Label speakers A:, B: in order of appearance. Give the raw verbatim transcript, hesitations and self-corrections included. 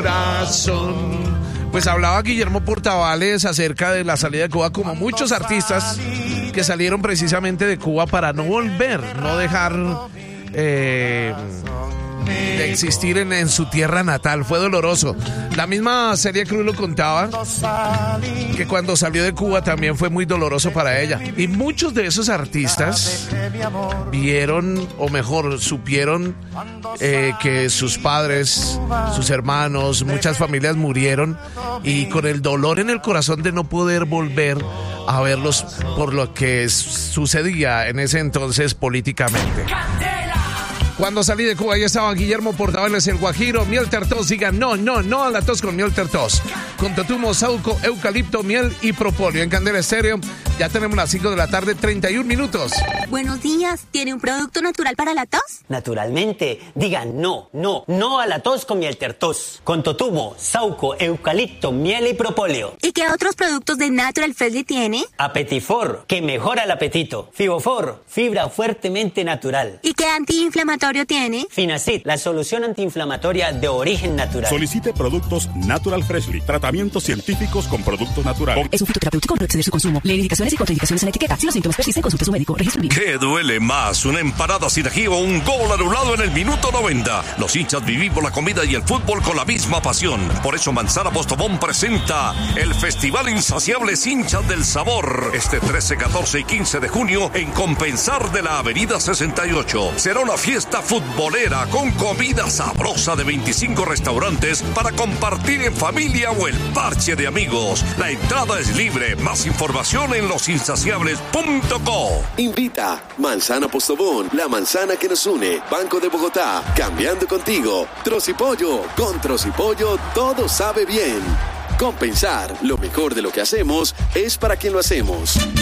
A: Corazón. Pues hablaba Guillermo Portavales acerca de la salida de Cuba, como muchos artistas que salieron precisamente de Cuba para no volver, no dejar eh, de existir en, en su tierra natal. Fue doloroso. La misma Celia Cruz lo contaba, que cuando salió de Cuba también fue muy doloroso para ella. Y muchos de esos artistas vieron, o mejor, supieron eh, que sus padres, sus hermanos, muchas familias murieron, y con el dolor en el corazón de no poder volver a verlos por lo que sucedía en ese entonces políticamente. Cuando salí de Cuba ya estaban Guillermo Portavales, El Guajiro, Miel Tertos. Digan no, no, no a la tos con Miel Tertos. Con totumo, sauco, eucalipto, miel y propóleo. En Candela Estéreo ya tenemos las cinco de la tarde, treinta y un minutos.
B: Buenos días, ¿tiene un producto natural para la tos?
C: Naturalmente, digan no, no, no a la tos con Miel Tertos. Con totumo, sauco, eucalipto, miel y propóleo.
B: ¿Y qué otros productos de Natural Freshly tiene?
C: Apetifor, que mejora el apetito. Fibofor, fibra fuertemente natural.
B: ¿Y qué antiinflamatorio tiene?
C: Finacid, la solución antiinflamatoria de origen natural.
D: Solicite productos Natural Freshly, tratamientos científicos con productos naturales.
E: Es un fitoterapéutico, no exceder su consumo. Lee indicaciones y contraindicaciones en la etiqueta. Si los síntomas persisten, consulte a su médico. Registro bien.
F: ¿Qué duele más? ¿Una empanada sin ají o un gol anulado en el minuto noventa? Los hinchas vivimos la comida y el fútbol con la misma pasión. Por eso Manzana Postobón presenta el Festival Insaciables Hinchas del Sabor. Este trece, catorce y quince de junio en Compensar de la Avenida sesenta y ocho. Será una fiesta futbolera con comida sabrosa de veinticinco restaurantes para compartir en familia o el parche de amigos. La entrada es libre. Más información en los insaciables punto co.
G: Invita Manzana Postobón, la manzana que nos une. Banco de Bogotá, cambiando contigo. Trocipollo, con Trocipollo todo sabe bien. Compensar, lo mejor de lo que hacemos es para quien lo hacemos.